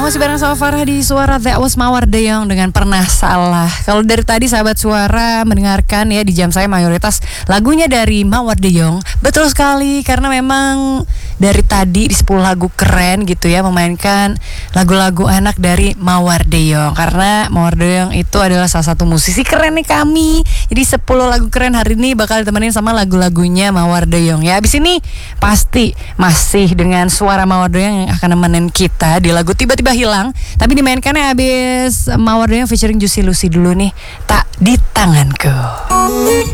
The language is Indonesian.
Masih bareng sama Farah di Suara. That was Mawar De Jong dengan Pernah Salah. Kalau dari tadi sahabat Suara mendengarkan ya di jam saya mayoritas lagunya dari Mawar De Jong. Betul sekali, karena memang dari tadi di 10 lagu keren gitu ya, memainkan lagu-lagu enak dari Mawar De Jong. Karena Mawar De Jong itu adalah salah satu musisi keren nih kami. Jadi 10 lagu keren hari ini bakal ditemenin sama lagu-lagunya Mawar De Jong ya. Abis ini pasti masih dengan suara Mawar De Jong yang akan nemenin kita di lagu Tiba-Tiba Hilang. Tapi dimainkannya abis Mawar De Jong featuring Juicy Lucy dulu nih, Tak di Tanganku.